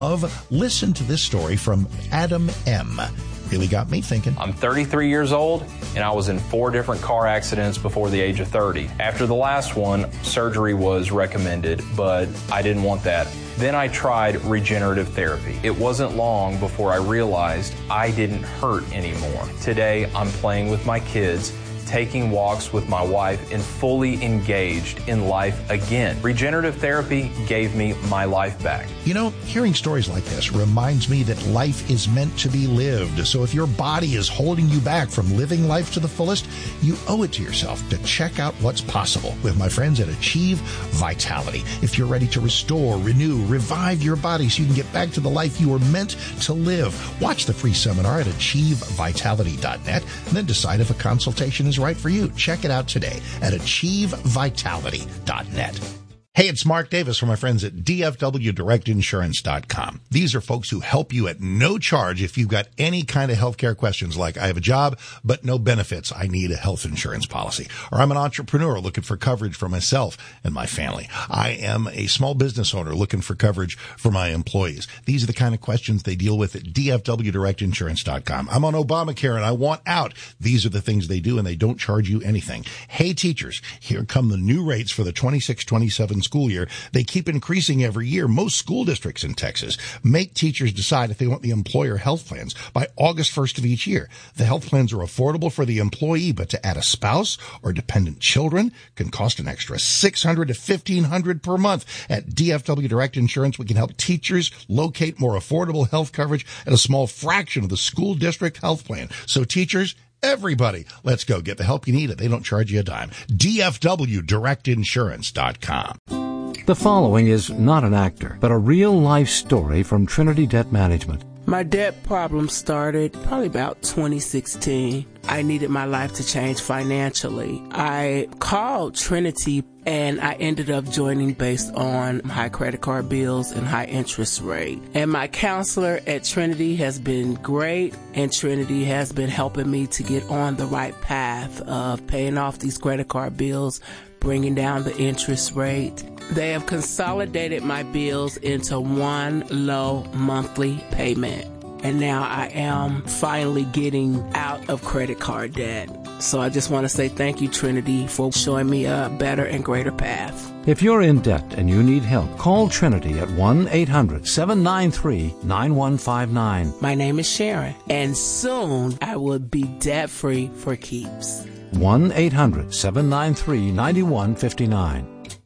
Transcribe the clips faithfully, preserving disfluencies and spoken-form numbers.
Of listen to this story from Adam M. Really got me thinking. I'm thirty-three years old, and I was in four different car accidents before the age of thirty. After the last one, surgery was recommended, but I didn't want that. Then I tried regenerative therapy. It wasn't long before I realized I didn't hurt anymore. Today, I'm playing with my kids, taking walks with my wife, and fully engaged in life again. Regenerative therapy gave me my life back. You know, hearing stories like this reminds me that life is meant to be lived. So if your body is holding you back from living life to the fullest, you owe it to yourself to check out what's possible with my friends at Achieve Vitality. If you're ready to restore, renew, revive your body so you can get back to the life you were meant to live, watch the free seminar at achieve vitality dot net and then decide if a consultation is right for you. Check it out today at achieve vitality dot net. Hey, it's Mark Davis from my friends at D F W direct insurance dot com. These are folks who help you at no charge if you've got any kind of healthcare questions like, I have a job, but no benefits. I need a health insurance policy. Or I'm an entrepreneur looking for coverage for myself and my family. I am a small business owner looking for coverage for my employees. These are the kind of questions they deal with at D F W direct insurance dot com. I'm on Obamacare and I want out. These are the things they do, and they don't charge you anything. Hey, teachers, here come the new rates for the twenty-six twenty-seven school year. They keep increasing every year. Most school districts in Texas make teachers decide if they want the employer health plans by August first of each year. The health plans are affordable for the employee, but to add a spouse or dependent children can cost an extra six hundred dollars to fifteen hundred dollars per month. At D F W Direct Insurance, we can help teachers locate more affordable health coverage at a small fraction of the school district health plan. So teachers, everybody, let's go get the help you need. They don't charge you a dime. D F W direct insurance dot com. The following is not an actor, but a real-life story from Trinity Debt Management. My debt problem started probably about twenty sixteen. I needed my life to change financially. I called Trinity and I ended up joining based on high credit card bills and high interest rate. And my counselor at Trinity has been great, and Trinity has been helping me to get on the right path of paying off these credit card bills, bringing down the interest rate. They have consolidated my bills into one low monthly payment. And now I am finally getting out of credit card debt. So I just want to say thank you, Trinity, for showing me a better and greater path. If you're in debt and you need help, call Trinity at one eight hundred seven nine three nine one five nine. My name is Sharon, and soon I will be debt-free for keeps. one eight hundred seven nine three nine one five nine.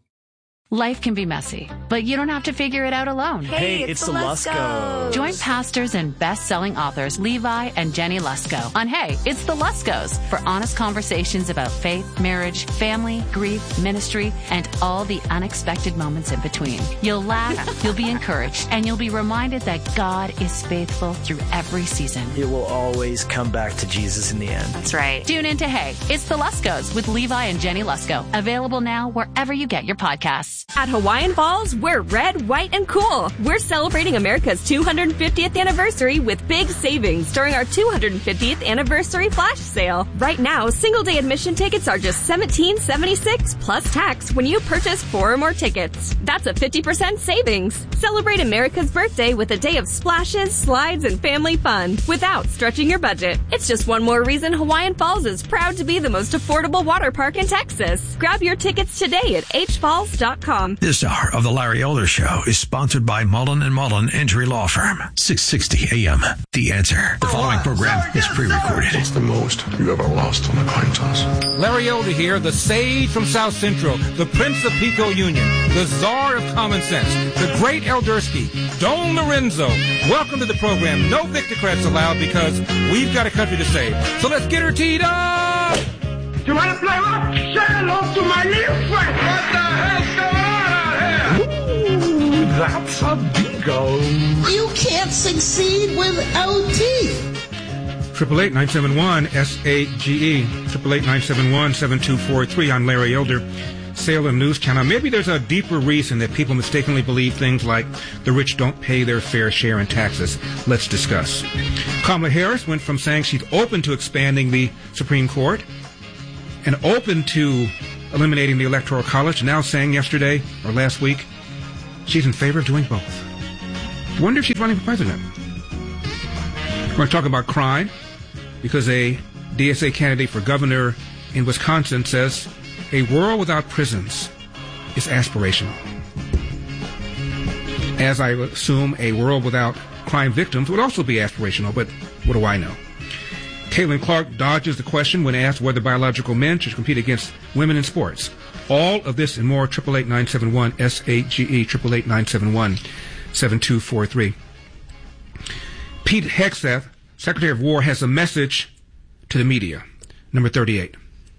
Life can be messy, but you don't have to figure it out alone. Hey, it's, it's the Luskos. Join pastors and best-selling authors Levi and Jenny Lusko on Hey, It's the Luskos for honest conversations about faith, marriage, family, grief, ministry, and all the unexpected moments in between. You'll laugh, you'll be encouraged, and you'll be reminded that God is faithful through every season. It will always come back to Jesus in the end. That's right. Tune in to Hey, It's the Luskos with Levi and Jenny Lusko. Available now wherever you get your podcasts. At Hawaiian Falls, we're red, white, and cool. We're celebrating America's two hundred fiftieth anniversary with big savings during our two hundred fiftieth anniversary flash sale. Right now, single-day admission tickets are just seventeen seventy-six plus tax when you purchase four or more tickets. That's a fifty percent savings. Celebrate America's birthday with a day of splashes, slides, and family fun without stretching your budget. It's just one more reason Hawaiian Falls is proud to be the most affordable water park in Texas. Grab your tickets today at h falls dot com. This hour of the Larry Elder Show is sponsored by Mullen and Mullen Injury Law Firm. six sixty A M. The Answer. The following program is pre-recorded. What's the most you ever lost on a coin toss? Larry Elder here, the sage from South Central, the Prince of Pico Union, the czar of common sense, the great Eldersky, Don Lorenzo. Welcome to the program. No Victocrats allowed because we've got a country to save. So let's get her teed up! You want to play rock? Say hello to my little friend. What the hell's going on out here? Ooh, that's a bingo. You can't succeed without teeth. Triple eight nine seven one S A G E. Triple eight nine seven one seven two four three. I'm Larry Elder, Salem News Channel. Maybe there's a deeper reason that people mistakenly believe things like the rich don't pay their fair share in taxes. Let's discuss. Kamala Harris went from saying she's open to expanding the Supreme Court and open to eliminating the Electoral College, now saying yesterday or last week she's in favor of doing both. Wonder if she's running for president. We're going to talk about crime because a D S A candidate for governor in Wisconsin says a world without prisons is aspirational. As I assume a world without crime victims would also be aspirational, but what do I know? Caitlin Clark dodges the question when asked whether biological men should compete against women in sports. All of this and more, eight eight eight, nine seven one, S A G E, eight eight eight, nine seven one, seven two four three. Pete Hegseth, Secretary of War, has a message to the media. Number thirty-eight.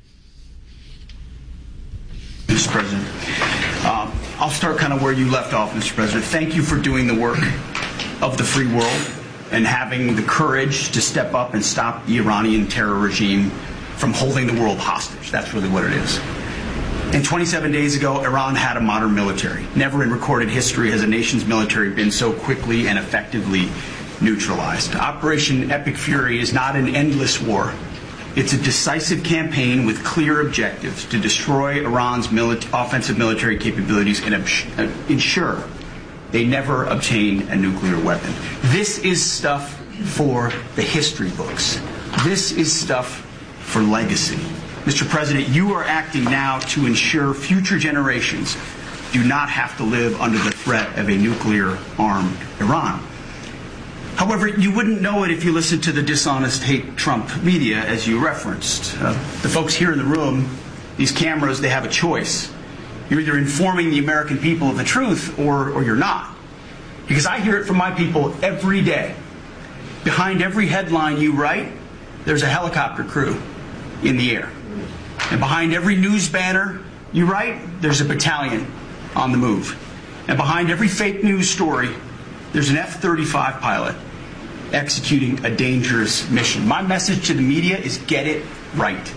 Mister President, uh, I'll start kind of where you left off, Mister President. Thank you for doing the work of the free world and having the courage to step up and stop the Iranian terror regime from holding the world hostage. That's really what it is. And twenty-seven days ago, Iran had a modern military. Never in recorded history has a nation's military been so quickly and effectively neutralized. Operation Epic Fury is not an endless war. It's a decisive campaign with clear objectives to destroy Iran's mili- offensive military capabilities and ab- uh, ensure they never obtain a nuclear weapon. This is stuff for the history books. This is stuff for legacy. Mister President, you are acting now to ensure future generations do not have to live under the threat of a nuclear-armed Iran. However, you wouldn't know it if you listened to the dishonest hate Trump media, as you referenced. Uh, the folks here in the room, these cameras, they have a choice. You're either informing the American people of the truth or, or you're not. Because I hear it from my people every day. Behind every headline you write, there's a helicopter crew in the air. And behind every news banner you write, there's a battalion on the move. And behind every fake news story, there's an F thirty-five pilot executing a dangerous mission. My message to the media is get it right.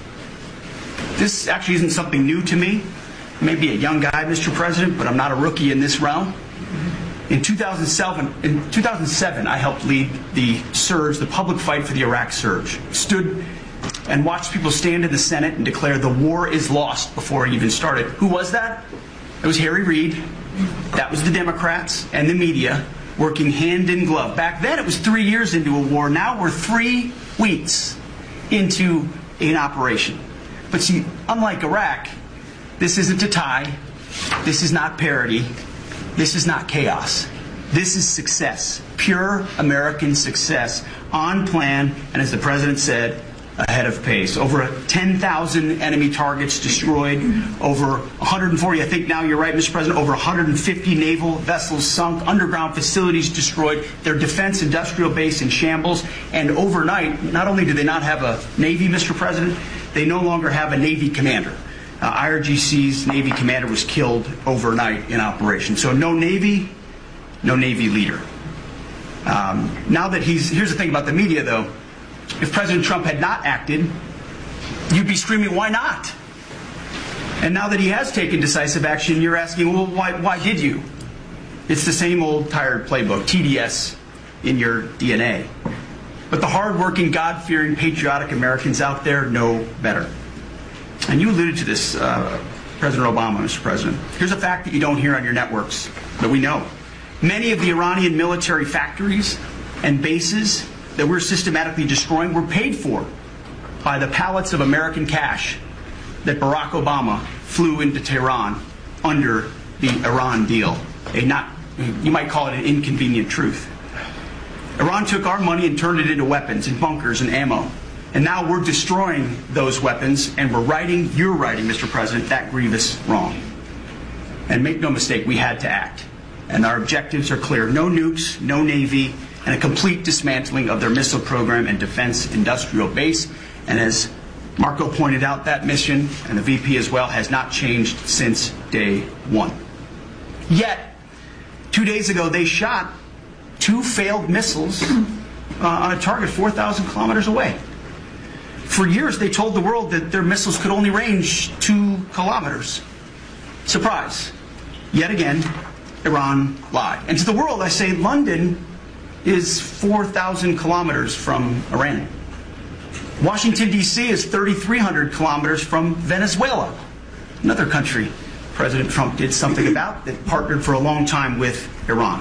This actually isn't something new to me. I may be a young guy, Mister President, but I'm not a rookie in this realm. In two thousand seven, in two thousand seven, I helped lead the surge, the public fight for the Iraq surge. Stood and watched people stand in the Senate and declare the war is lost before it even started. Who was that? It was Harry Reid. That was the Democrats and the media working hand in glove. Back then it was three years into a war. Now we're three weeks into an operation. But see, unlike Iraq, this isn't a tie. This is not parity. This is not chaos. This is success. Pure American success. On plan, and as the President said, ahead of pace. Over ten thousand enemy targets destroyed. Over one hundred forty, I think now you're right, Mister President, over one hundred fifty naval vessels sunk, underground facilities destroyed, their defense industrial base in shambles. And overnight, not only do they not have a Navy, Mister President, they no longer have a Navy commander. Uh, I R G C's Navy commander was killed overnight in operation. So no Navy, no Navy leader. Um, now that he's, here's the thing about the media though, if President Trump had not acted, you'd be screaming, why not? And now that he has taken decisive action, you're asking, well, why, why did you? It's the same old tired playbook, T D S in your D N A. But the hardworking, God-fearing, patriotic Americans out there know better. And you alluded to this, uh, President Obama, Mister President. Here's a fact that you don't hear on your networks, but we know. Many of the Iranian military factories and bases that we're systematically destroying were paid for by the pallets of American cash that Barack Obama flew into Tehran under the Iran deal. A not, you might call it an inconvenient truth. Iran took our money and turned it into weapons and bunkers and ammo. And now we're destroying those weapons and we're righting, you're righting, Mister President, that grievous wrong. And make no mistake, we had to act. And our objectives are clear. No nukes, no Navy, and a complete dismantling of their missile program and defense industrial base. And as Marco pointed out, that mission, and the V P as well, has not changed since day one. Yet, two days ago, they shot two failed missiles uh, on a target four thousand kilometers away. For years, they told the world that their missiles could only range two kilometers. Surprise. Yet again, Iran lied. And to the world, I say London is four thousand kilometers from Iran. Washington, D C is thirty-three hundred kilometers from Venezuela, another country President Trump did something about that partnered for a long time with Iran.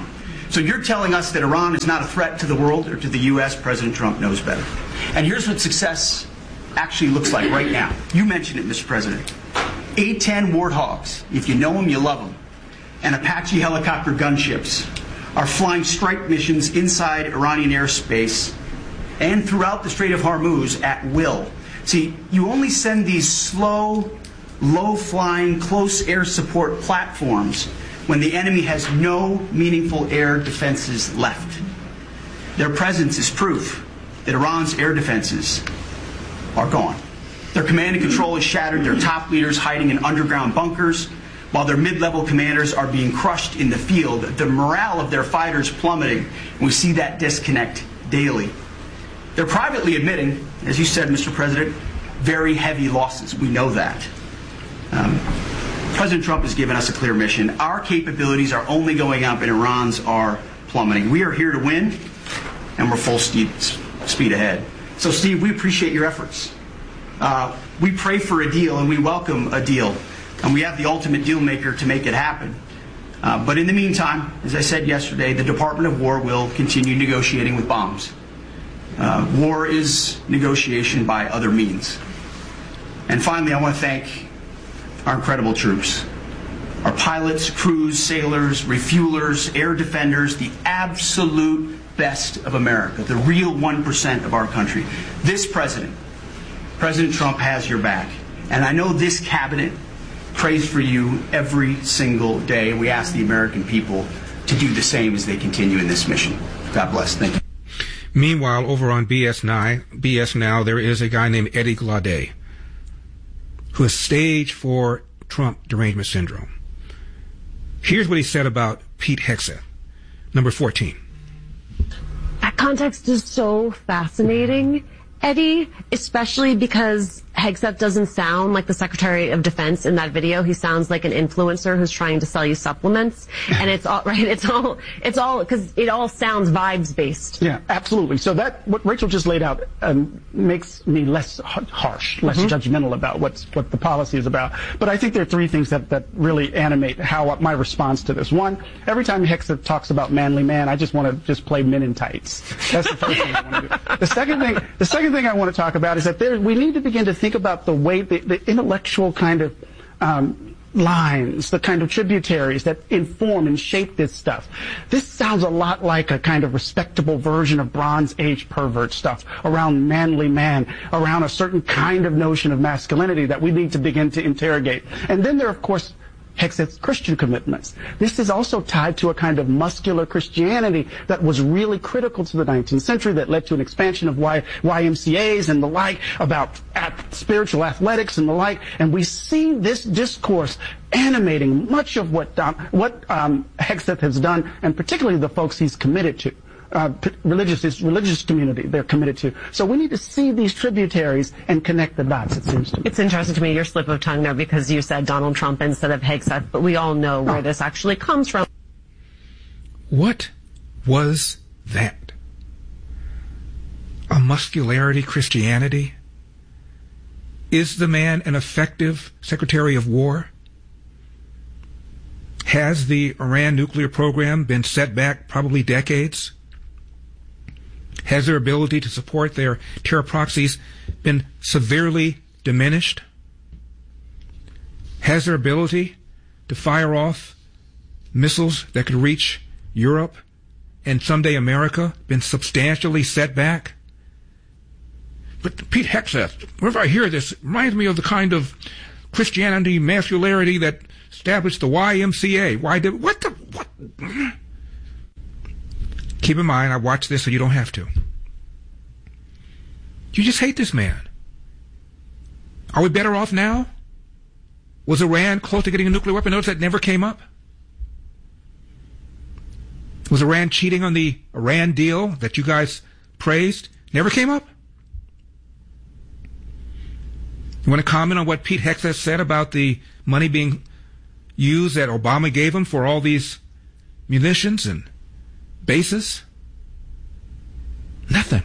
So you're telling us that Iran is not a threat to the world or to the U S? President Trump knows better. And here's what success actually looks like right now. You mentioned it, Mister President. A ten Warthogs, if you know them, you love them, and Apache helicopter gunships are flying strike missions inside Iranian airspace and throughout the Strait of Hormuz at will. See, you only send these slow, low-flying, close air support platforms when the enemy has no meaningful air defenses left. Their presence is proof that Iran's air defenses are gone. Their command and control is shattered, their top leaders hiding in underground bunkers, while their mid-level commanders are being crushed in the field. The morale of their fighters plummeting, and we see that disconnect daily. They're privately admitting, as you said, Mister President, very heavy losses. We know that. Um, President Trump has given us a clear mission. Our capabilities are only going up and Iran's are plummeting. We are here to win, and we're full speed, speed ahead. So, Steve, we appreciate your efforts. Uh, we pray for a deal, and we welcome a deal, and we have the ultimate deal maker to make it happen. Uh, but in the meantime, as I said yesterday, the Department of War will continue negotiating with bombs. Uh, war is negotiation by other means. And finally, I want to thank our incredible troops, our pilots, crews, sailors, refuelers, air defenders, the absolute best of America, the real one percent of our country. This president, President Trump, has your back. And I know this cabinet prays for you every single day. We ask the American people to do the same as they continue in this mission. God bless. Thank you. Meanwhile, over on B S Now, B S Now, there is a guy named Eddie Glaude, who is stage four Trump derangement syndrome. Here's what he said about Pete Hegseth, number fourteen. That context is so fascinating, Eddie, especially because Hegseth doesn't sound like the Secretary of Defense in that video. He sounds like an influencer who's trying to sell you supplements. And it's all, right, it's all, it's all, because it all sounds vibes based. Yeah, absolutely. So that, what Rachel just laid out um, makes me less harsh, less mm-hmm. judgmental about what's, what the policy is about. But I think there are three things that, that really animate how my response to this. One, every time Hegseth talks about manly man, I just want to just play men in tights. That's the first thing I want to do. The second thing, the second thing I want to talk about is that there, we need to begin to think about the way, the, the intellectual kind of um, lines, the kind of tributaries that inform and shape this stuff. This sounds a lot like a kind of respectable version of Bronze Age pervert stuff around manly man, around a certain kind of notion of masculinity that we need to begin to interrogate. And then there are, of course, Hegseth's Christian commitments. This is also tied to a kind of muscular Christianity that was really critical to the nineteenth century, that led to an expansion of y- YMCAs and the like, about at- spiritual athletics and the like. And we see this discourse animating much of what, um, what um, Hegseth has done, and particularly the folks he's committed to. Uh, religious, his religious community they're committed to. So we need to see these tributaries and connect the dots, it seems to me. It's interesting to me, your slip of tongue there, because you said Donald Trump instead of Hegseth, but we all know where oh. this actually comes from. What was that? A muscularity Christianity? Is the man an effective Secretary of War? Has the Iran nuclear program been set back probably decades? Has their ability to support their terror proxies been severely diminished? Has their ability to fire off missiles that could reach Europe and someday America been substantially set back? But Pete Hegseth, whenever I hear this, it reminds me of the kind of Christianity, masculinity that established the Y M C A. Why did, what the, what? Keep in mind, I watch this so you don't have to. You just hate this man. Are we better off now? Was Iran close to getting a nuclear weapon? Notice that never came up. Was Iran cheating on the Iran deal that you guys praised? Never came up. You want to comment on what Pete Hegseth said about the money being used that Obama gave him for all these munitions and bases? Nothing.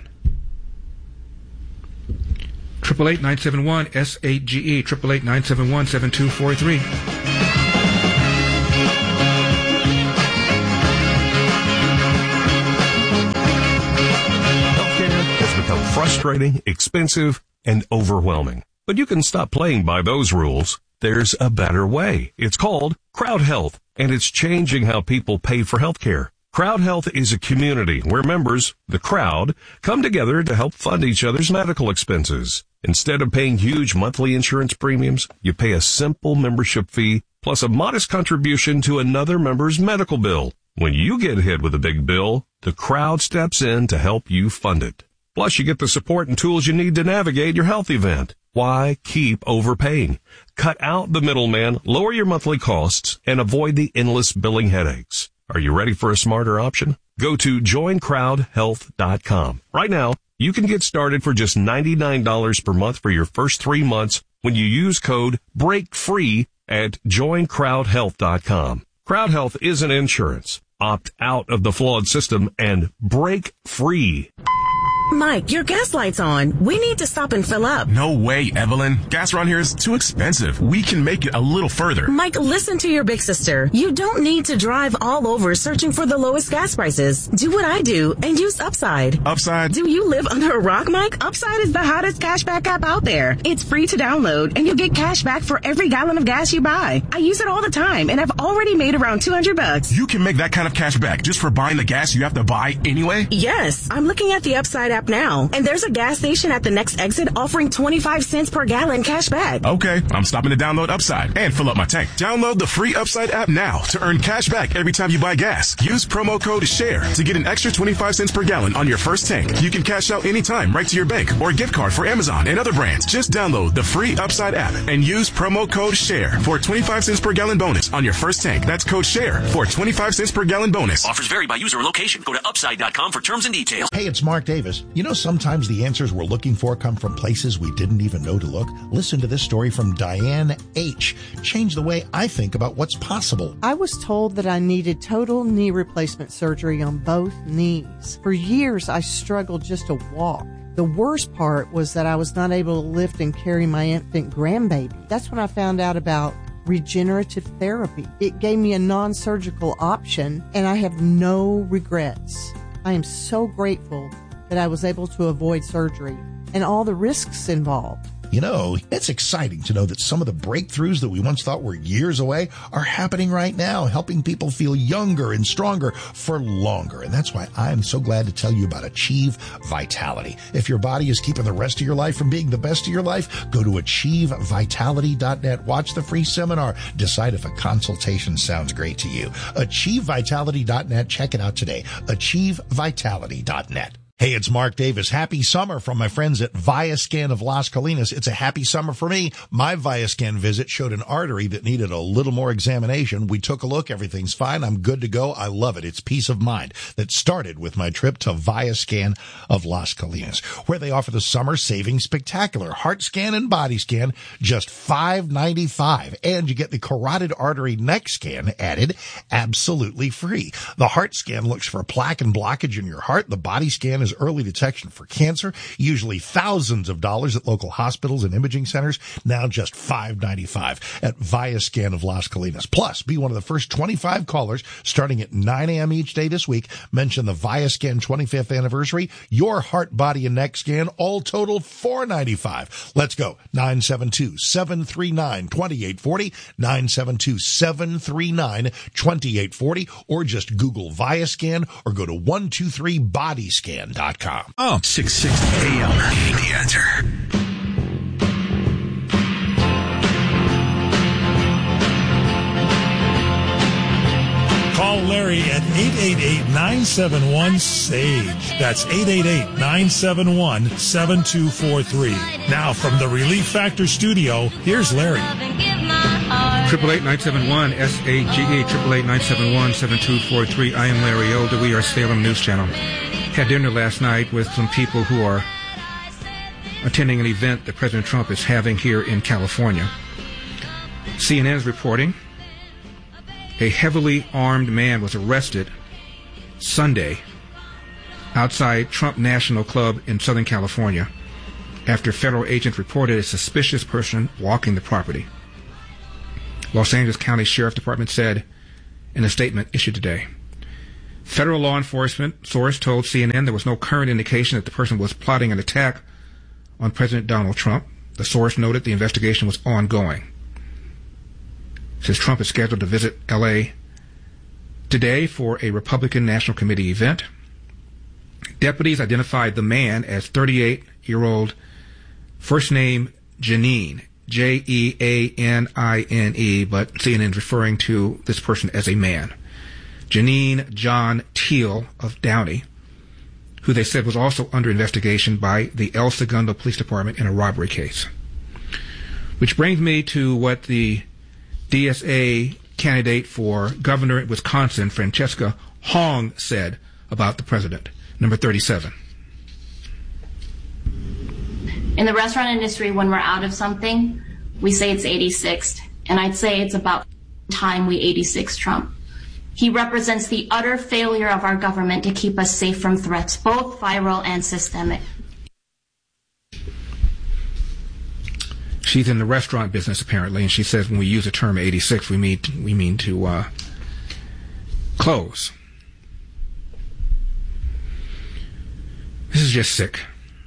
Triple eight nine seven one S eight G E. Triple eight nine seven one seven two four three. frustrating, expensive, and overwhelming. But you can stop playing by those rules. There's a better way. It's called Crowd Health, and it's changing how people pay for health care. Crowd Health is a community where members, the crowd, come together to help fund each other's medical expenses. Instead of paying huge monthly insurance premiums, you pay a simple membership fee plus a modest contribution to another member's medical bill. When you get hit with a big bill, the crowd steps in to help you fund it. Plus, you get the support and tools you need to navigate your health event. Why keep overpaying? Cut out the middleman, lower your monthly costs, and avoid the endless billing headaches. Are you ready for a smarter option? Go to join crowd health dot com. Right now, you can get started for just ninety-nine dollars per month for your first three months when you use code BREAKFREE at join crowd health dot com. Crowd Health isn't insurance. Opt out of the flawed system and break free. Mike, your gas light's on. We need to stop and fill up. No way, Evelyn. Gas around here is too expensive. We can make it a little further. Mike, listen to your big sister. You don't need to drive all over searching for the lowest gas prices. Do what I do and use Upside. Upside? Do you live under a rock, Mike? Upside is the hottest cashback app out there. It's free to download, and you get cash back for every gallon of gas you buy. I use it all the time, and I've already made around two hundred bucks. You can make that kind of cash back just for buying the gas you have to buy anyway? Yes. I'm looking at the Upside app now, and there's a gas station at the next exit offering twenty-five cents per gallon cash back. Okay, I'm stopping to download Upside and fill up my tank. Download the free Upside app now to earn cash back every time you buy gas. Use promo code SHARE to get an extra twenty-five cents per gallon on your first tank. You can cash out anytime right to your bank or gift card for Amazon and other brands. Just download the free Upside app and use promo code SHARE for a twenty-five cents per gallon bonus on your first tank. That's code SHARE for twenty-five cents per gallon bonus. Offers vary by user or location. Go to upside dot com for terms and details. Hey, it's Mark Davis. You know, sometimes the answers we're looking for come from places we didn't even know to look. Listen to this story from Diane H. Changed the way I think about what's possible. I was told that I needed total knee replacement surgery on both knees. For years, I struggled just to walk. The worst part was that I was not able to lift and carry my infant grandbaby. That's when I found out about regenerative therapy. It gave me a non-surgical option, and I have no regrets. I am so grateful that I was able to avoid surgery and all the risks involved. You know, it's exciting to know that some of the breakthroughs that we once thought were years away are happening right now, helping people feel younger and stronger for longer. And that's why I'm so glad to tell you about Achieve Vitality. If your body is keeping the rest of your life from being the best of your life, go to achieve vitality dot net. Watch the free seminar. Decide if a consultation sounds great to you. achieve vitality dot net. Check it out today. achieve vitality dot net. Hey, it's Mark Davis. Happy summer from my friends at ViaScan of Las Colinas. It's a happy summer for me. My ViaScan visit showed an artery that needed a little more examination. We took a look. Everything's fine. I'm good to go. I love it. It's peace of mind that started with my trip to ViaScan of Las Colinas, where they offer the summer saving spectacular heart scan and body scan, just five ninety-five. And you get the carotid artery neck scan added absolutely free. The heart scan looks for plaque and blockage in your heart. The body scan is early detection for cancer, usually thousands of dollars at local hospitals and imaging centers, now just five ninety-five at ViaScan of Las Colinas. Plus, be one of the first twenty-five callers starting at nine a.m. each day this week. Mention the ViaScan twenty-fifth anniversary. Your heart, body, and neck scan, all total four ninety-five. Let's go. nine seven two, seven three nine, two eight four zero, nine seven two, seven three nine, two eight four zero, or just Google ViaScan or go to one two three body scan dot com. Oh, six sixty a.m. The Answer. Call Larry at eight eight eight, nine seven one, S A G E. That's eight eight eight, nine seven one, seven two four three. Now from the Relief Factor studio, here's Larry. Triple eight nine seven one S A G E, triple eight nine seven one seven two four three. I am Larry Elder. We are Salem News Channel. Had dinner last night with some people who are attending an event that President Trump is having here in California. C N N is reporting a heavily armed man was arrested Sunday outside Trump National Club in Southern California after federal agents reported a suspicious person walking the property. Los Angeles County Sheriff Department said in a statement issued today. Federal law enforcement source told C N N there was no current indication that the person was plotting an attack on President Donald Trump. The source noted the investigation was ongoing. Says Trump is scheduled to visit L A today for a Republican National Committee event. Deputies identified the man as thirty-eight-year-old, first name Janine, J E A N I N E, but C N N is referring to this person as a man. Janine John Teal of Downey, who they said was also under investigation by the El Segundo Police Department in a robbery case. Which brings me to what the D S A candidate for governor in Wisconsin, Francesca Hong, said about the president. Number thirty-seven. In the restaurant industry, when we're out of something, we say it's eighty-sixed. And I'd say it's about time we eighty-six Trump. He represents the utter failure of our government to keep us safe from threats, both viral and systemic. She's in the restaurant business, apparently, and she says when we use the term eighty-six, we mean, we mean to uh, close. This is just sick.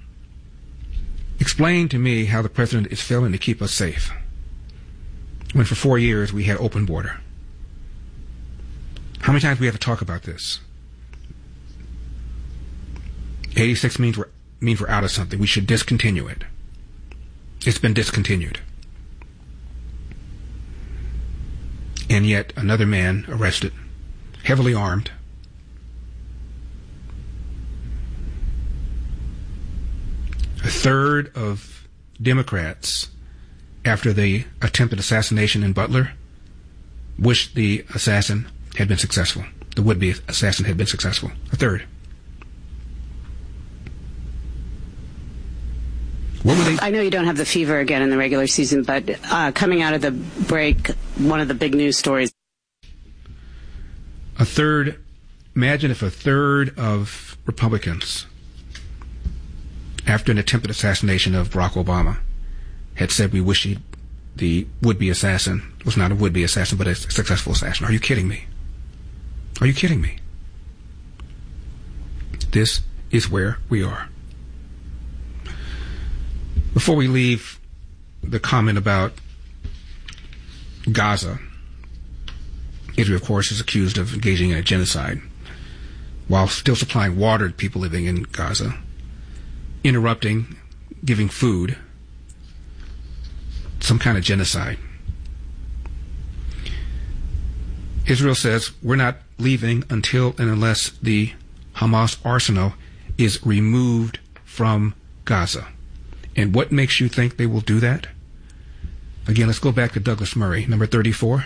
Explain to me how the president is failing to keep us safe when for four years we had open border. How many times do we have to talk about this? eighty-six means we're, means we're out of something. We should discontinue it. It's been discontinued. And yet another man arrested, heavily armed. A third of Democrats, after the attempted assassination in Butler, wished the assassin had been successful. The would-be assassin had been successful. A third. What were they? I know you don't have the fever again in the regular season, but uh, coming out of the break, one of the big news stories. A third. Imagine if a third of Republicans, after an attempted assassination of Barack Obama, had said we wish he, the would-be assassin was not a would-be assassin, but a successful assassin. Are you kidding me? Are you kidding me? This is where we are. Before we leave the comment about Gaza, Israel, of course, is accused of engaging in a genocide while still supplying water to people living in Gaza, interrupting, giving food, some kind of genocide. Israel says we're not leaving until and unless the Hamas arsenal is removed from Gaza. And what makes you think they will do that? Again, let's go back to Douglas Murray, number thirty-four.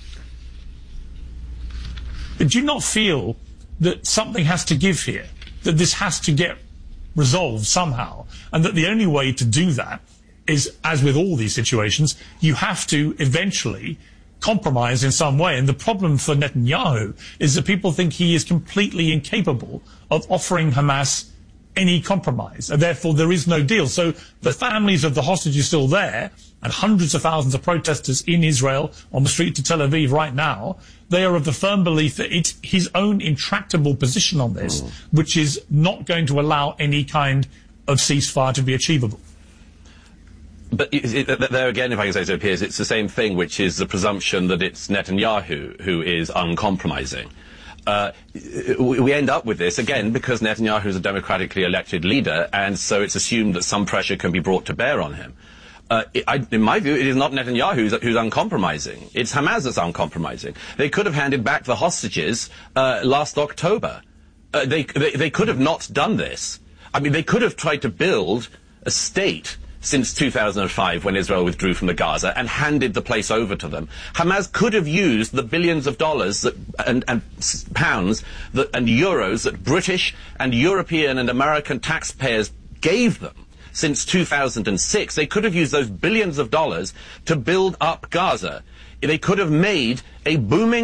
Do you not feel that something has to give here, that this has to get resolved somehow, and that the only way to do that is, as with all these situations, you have to eventually compromise in some way? And the problem for Netanyahu is that people think he is completely incapable of offering Hamas any compromise, and therefore there is no deal. So the families of the hostages still there, and hundreds of thousands of protesters in Israel on the street to Tel Aviv right now, they are of the firm belief that it's his own intractable position on this, mm. which is not going to allow any kind of ceasefire to be achievable. But it, it, there again, if I can say so, Piers, it's the same thing, which is the presumption that it's Netanyahu who is uncompromising. Uh, we end up with this, again, because Netanyahu is a democratically elected leader, and so it's assumed that some pressure can be brought to bear on him. Uh, I, in my view, it is not Netanyahu who's, who's uncompromising. It's Hamas that's uncompromising. They could have handed back the hostages uh, last October. Uh, they, they, they could have not done this. I mean, they could have tried to build a state since two thousand five, when Israel withdrew from the Gaza, and handed the place over to them. Hamas could have used the billions of dollars that, and, and pounds that, and euros that British and European and American taxpayers gave them since two thousand six. They could have used those billions of dollars to build up Gaza. They could have made a booming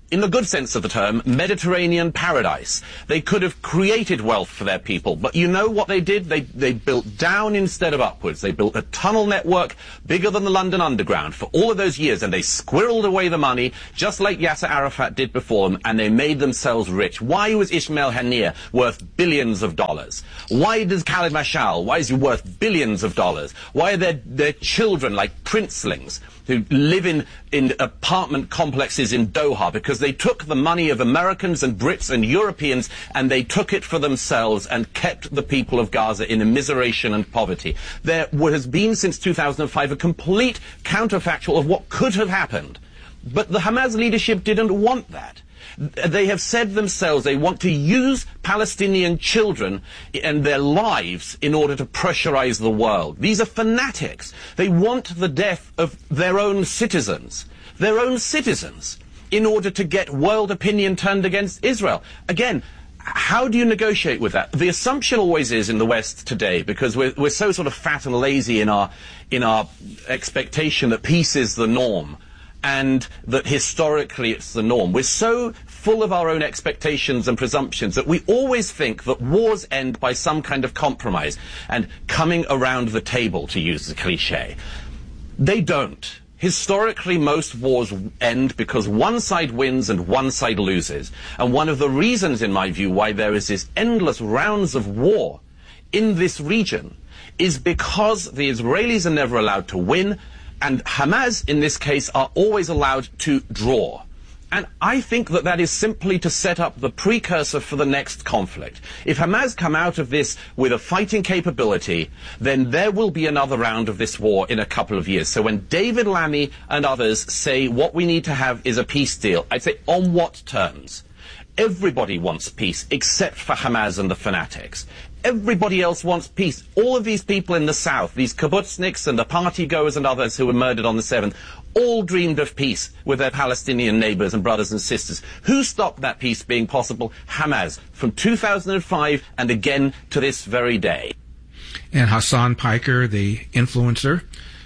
in the good sense of the term, Mediterranean paradise. They could have created wealth for their people, but you know what they did? They, they built down instead of upwards. They built a tunnel network bigger than the London Underground for all of those years, and they squirreled away the money, just like Yasser Arafat did before them, and they made themselves rich. Why was Ismail Haniyeh worth billions of dollars? Why does Khalid Mashal, why is he worth billions of dollars? Why are their, their children like princelings who live in, in apartment complexes in Doha? Because they took the money of Americans and Brits and Europeans and they took it for themselves and kept the people of Gaza in immiseration and poverty. There has been since two thousand five a complete counterfactual of what could have happened. But the Hamas leadership didn't want that. They have said themselves they want to use Palestinian children and their lives in order to pressurize the world. These are fanatics. They want the death of their own citizens, their own citizens, in order to get world opinion turned against Israel. Again, how do you negotiate with that? The assumption always is in the West today, because we're, we're so sort of fat and lazy in our, in our expectation that peace is the norm, and that historically it's the norm. We're so full of our own expectations and presumptions that we always think that wars end by some kind of compromise and coming around the table, to use the cliche. They don't. Historically, most wars end because one side wins and one side loses. And one of the reasons, in my view, why there is this endless rounds of war in this region is because the Israelis are never allowed to win, and Hamas, in this case, are always allowed to draw. And I think that that is simply to set up the precursor for the next conflict. If Hamas come out of this with a fighting capability, then there will be another round of this war in a couple of years. So when David Lammy and others say what we need to have is a peace deal, I'd say on what terms? Everybody wants peace except for Hamas and the fanatics. Everybody else wants peace. All of these people in the south, these kibbutzniks and the party goers and others who were murdered on the seventh, all dreamed of peace with their Palestinian neighbors and brothers and sisters. Who stopped that peace being possible? Hamas, from two thousand five and again to this very day. And Hassan Piker, the influencer,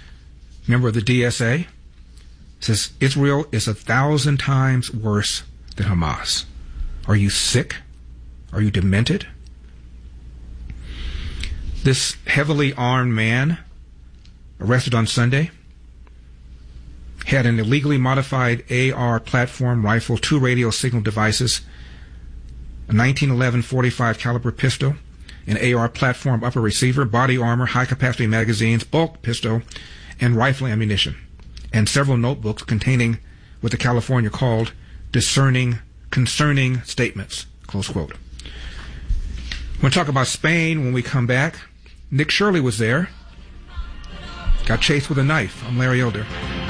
member of the D S A, says Israel is a thousand times worse than Hamas. Are you sick? Are you demented? This heavily armed man, arrested on Sunday, had an illegally modified A R platform rifle, two radio signal devices, a nineteen eleven forty-five caliber pistol, an A R platform upper receiver, body armor, high-capacity magazines, bulk pistol, and rifle ammunition, and several notebooks containing what the California called discerning, concerning statements, close quote. We'll talk about Spain when we come back. Nick Shirley was there. Got chased with a knife. I'm Larry Elder.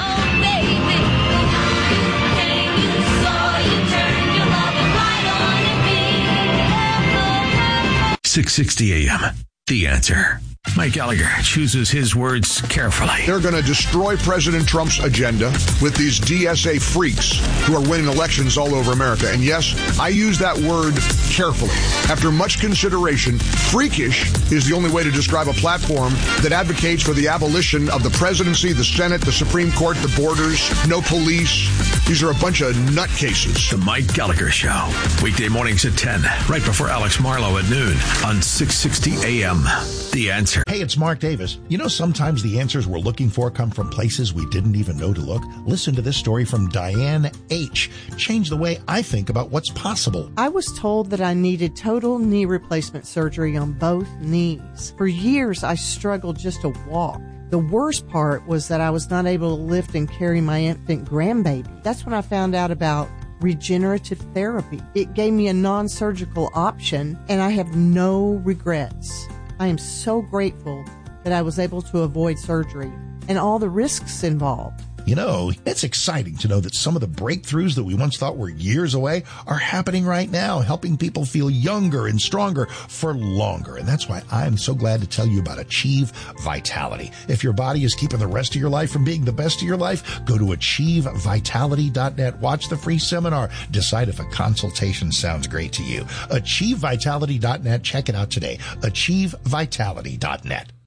six sixty A M. The Answer. Mike Gallagher chooses his words carefully. They're going to destroy President Trump's agenda with these D S A freaks who are winning elections all over America. And yes, I use that word carefully. After much consideration, freakish is the only way to describe a platform that advocates for the abolition of the presidency, the Senate, the Supreme Court, the borders, no police. These are a bunch of nutcases. The Mike Gallagher Show. Weekday mornings at ten, right before Alex Marlowe at noon on six sixty A M. The Answer. Hey, it's Mark Davis. You know, sometimes the answers we're looking for come from places we didn't even know to look. Listen to this story from Diane H. Change the way I think about what's possible. I was told that I needed total knee replacement surgery on both knees. For years, I struggled just to walk. The worst part was that I was not able to lift and carry my infant grandbaby. That's when I found out about regenerative therapy. It gave me a non-surgical option, and I have no regrets. I am so grateful that I was able to avoid surgery and all the risks involved. You know, it's exciting to know that some of the breakthroughs that we once thought were years away are happening right now, helping people feel younger and stronger for longer. And that's why I'm so glad to tell you about Achieve Vitality. If your body is keeping the rest of your life from being the best of your life, go to achieve vitality dot net. Watch the free seminar. Decide if a consultation sounds great to you. achieve vitality dot net. Check it out today. achieve vitality dot net.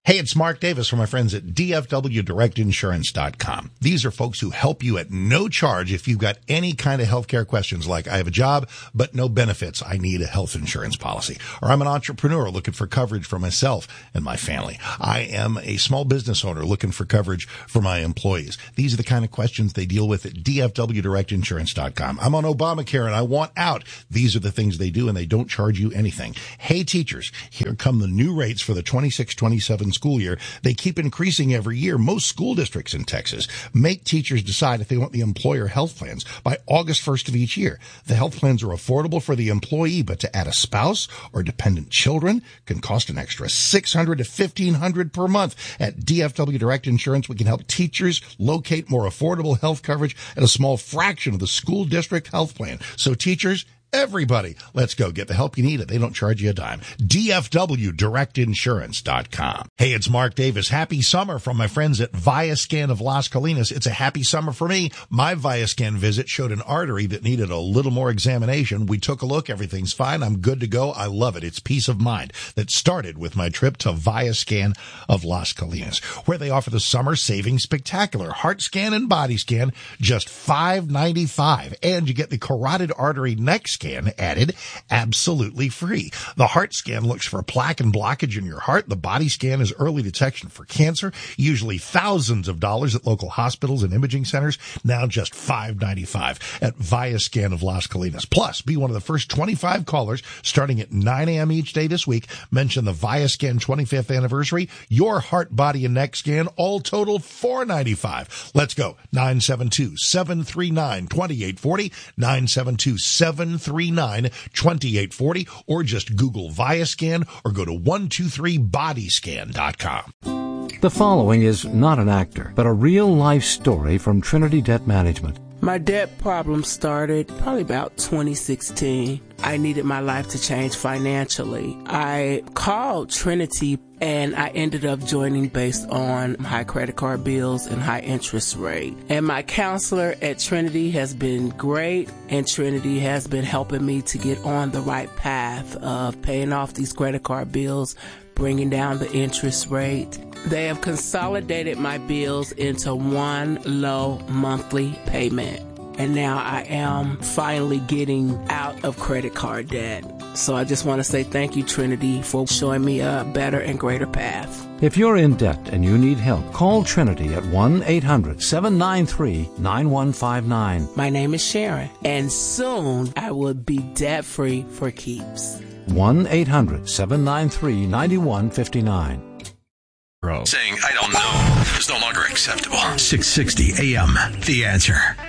Hey, it's Mark Davis from my friends at D F W Direct Insurance dot com. These are folks who help you at no charge if you've got any kind of healthcare questions like, I have a job, but no benefits. I need a health insurance policy. Or I'm an entrepreneur looking for coverage for myself and my family. I am a small business owner looking for coverage for my employees. These are the kind of questions they deal with at D F W Direct Insurance dot com. I'm on Obamacare and I want out. These are the things they do, and they don't charge you anything. Hey, teachers, here come the new rates for the twenty-six twenty-seven school year. They keep increasing every year. Most school districts in Texas make teachers decide if they want the employer health plans by August first of each year. The health plans are affordable for the employee, but to add a spouse or dependent children can cost an extra six hundred dollars to fifteen hundred dollars per month. At D F W Direct Insurance, we can help teachers locate more affordable health coverage at a small fraction of the school district health plan. So teachers, everybody, let's go get the help you need. They don't charge you a dime. D F W Direct Insurance dot com. Hey, it's Mark Davis. Happy summer from my friends at Viascan of Las Colinas. It's a happy summer for me. My Viascan visit showed an artery that needed a little more examination. We took a look. Everything's fine. I'm good to go. I love it. It's peace of mind that started with my trip to Viascan of Las Colinas, where they offer the summer savings spectacular. Heart scan and body scan, just five ninety-five. And you get the carotid artery neck scan added absolutely free. The heart scan looks for plaque and blockage in your heart. The body scan is early detection for cancer, usually thousands of dollars at local hospitals and imaging centers, now just five ninety-five at Viascan of Las Colinas. Plus, be one of the first twenty-five callers starting at nine a.m. each day this week. Mention the Viascan twenty-fifth anniversary. Your heart, body, and neck scan, all total four ninety-five. Let's go. nine seven two, seven three nine, two eight four zero, nine seven two, seven three nine, two eight four zero, or just Google Viascan or go to one two three body scan dot com. The following is not an actor, but a real-life story from Trinity Debt Management. My debt problem started probably about twenty sixteen. I needed my life to change financially. I called Trinity and I ended up joining based on high credit card bills and high interest rate. And my counselor at Trinity has been great, and Trinity has been helping me to get on the right path of paying off these credit card bills, bringing down the interest rate. They have consolidated my bills into one low monthly payment. And now I am finally getting out of credit card debt. So I just want to say thank you, Trinity, for showing me a better and greater path. If you're in debt and you need help, call Trinity at one eight hundred, seven nine three, nine one five nine. My name is Sharon, and soon I will be debt-free for keeps. one eight hundred, seven nine three, nine one five nine. Saying, I don't know, is no longer acceptable. six sixty A M, The Answer.